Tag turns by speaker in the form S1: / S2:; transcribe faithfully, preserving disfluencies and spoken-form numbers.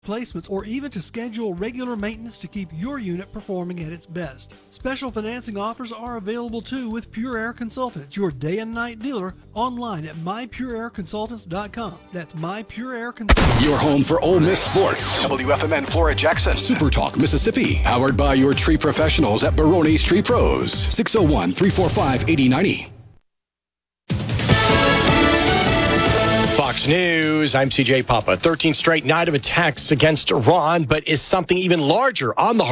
S1: Placements, or even to schedule regular maintenance to keep your unit performing at its best. Special financing offers are available too with Pure Air Consultants, your day and night dealer, online at my pure air consultants dot com. That's my pure air consultants.
S2: Your home for Ole Miss sports. W F M N Flora Jackson. Super Talk Mississippi. Powered by your tree professionals at Barone's Tree Pros. six oh one, three four five, eight oh nine oh.
S3: Fox News, I'm C J Papa. thirteenth straight night of attacks against Iran, but is something even larger on the